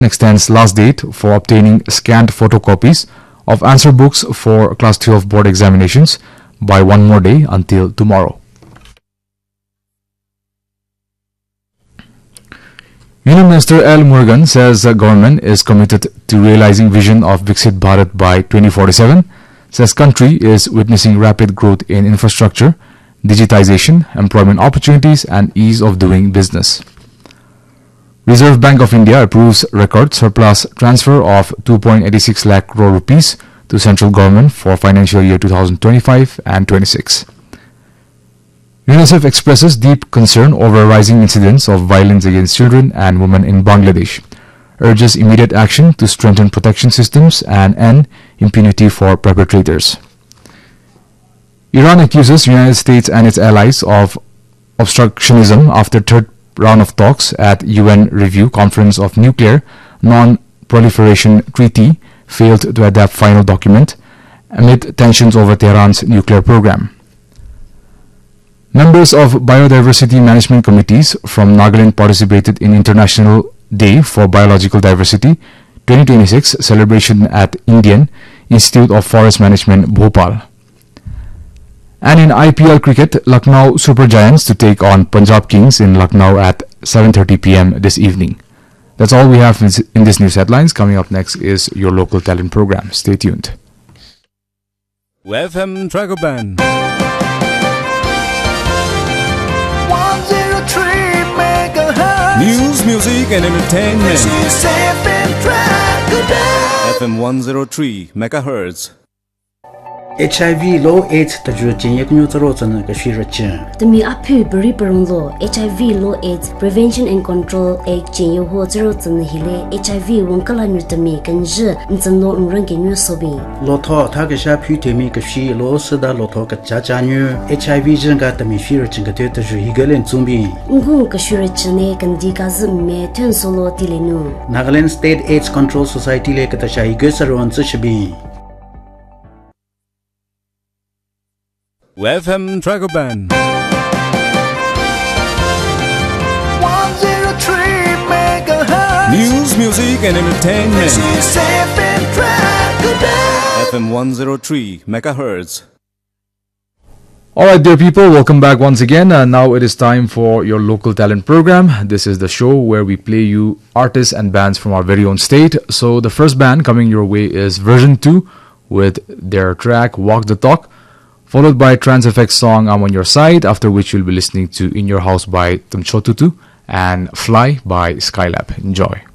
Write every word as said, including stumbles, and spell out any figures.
extends last date for obtaining scanned photocopies of answer books for Class twelve board examinations by one more day until tomorrow. Union Minister L. Murugan says the government is committed to realizing vision of Viksit Bharat by twenty forty-seven. Says country is witnessing rapid growth in infrastructure, digitization, employment opportunities and ease of doing business. Reserve Bank of India approves record surplus transfer of two point eight six lakh crore rupees to central government for financial year two thousand twenty-five and twenty-six. UNICEF expresses deep concern over rising incidents of violence against children and women in Bangladesh, urges immediate action to strengthen protection systems and end impunity for perpetrators. Iran accuses United States and its allies of obstructionism after third round of talks at U N Review Conference of Nuclear Non-Proliferation Treaty failed to adapt final document amid tensions over Tehran's nuclear program. Members of biodiversity management committees from Nagaland participated in International Day for Biological Diversity twenty twenty-six celebration at Indian Institute of Forest Management, Bhopal. And in I P L cricket, Lucknow Super Giants to take on Punjab Kings in Lucknow at seven thirty p m this evening. That's all we have in this news headlines. Coming up next is your local talent program. Stay tuned. F M Tracker Band. one oh three megahertz. News, music and entertainment. This is F M Tracker Band. F M one oh three megahertz. H I V low AIDS tajur jinyak nyu taro chana ka shira chen. Tumi apu bari parong lo H I V low AIDS prevention and control ek jinyo ho zero chana hile H I V wongkala nyu tumi kanje nzano nrang ke nyu sobi. Lo tho tha ka sha phu temi ka shi lo sada lo tho ka cha cha nyu H I V jin ga tami shira chen ka te tajur higalen zumbi. Ngung ka shira chane kandi ka zme tun solo tilenu. Nagaland State AIDS Control Society le ka ta sha higesaron chibi. F M Tracker Band. one oh three megahertz. News, music and entertainment. This is F M Tracker Band. F M one oh three megahertz. Alright, dear people, welcome back once again. Uh, now it is time for your local talent program. This is the show where we play you artists and bands from our very own state. So the first band coming your way is Version two with their track Walk the Talk, followed by Transfx song I'm on Your Side, after which you'll be listening to In Your House by Tum Chotutu and Fly by Skylab. Enjoy.